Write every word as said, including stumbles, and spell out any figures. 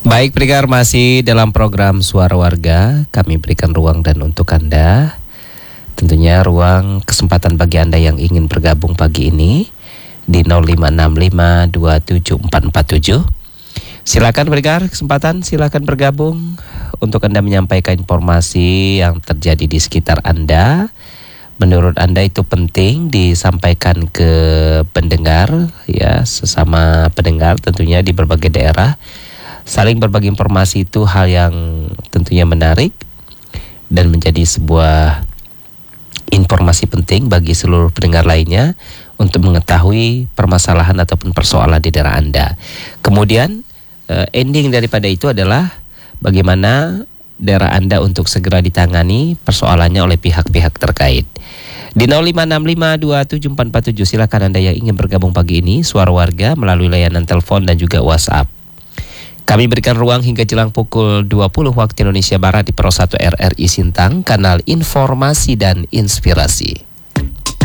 Baik pendengar, masih dalam program Suara Warga, kami berikan ruang dan untuk Anda. Tentunya ruang kesempatan bagi Anda yang ingin bergabung pagi ini di nol lima enam lima dua tujuh empat empat tujuh. Silakan pendengar, kesempatan silakan bergabung untuk Anda menyampaikan informasi yang terjadi di sekitar Anda. Menurut Anda itu penting disampaikan ke pendengar, ya, sesama pendengar tentunya di berbagai daerah. Saling berbagi informasi itu hal yang tentunya menarik dan menjadi sebuah informasi penting bagi seluruh pendengar lainnya untuk mengetahui permasalahan ataupun persoalan di daerah Anda. Kemudian ending daripada itu adalah bagaimana daerah Anda untuk segera ditangani persoalannya oleh pihak-pihak terkait. Di nol lima enam lima dua tujuh empat empat tujuh silakan Anda yang ingin bergabung pagi ini Suara Warga melalui layanan telepon dan juga WhatsApp. Kami berikan ruang hingga jelang pukul dua puluh waktu Indonesia Barat di Pro satu R R I Sintang, kanal informasi dan inspirasi.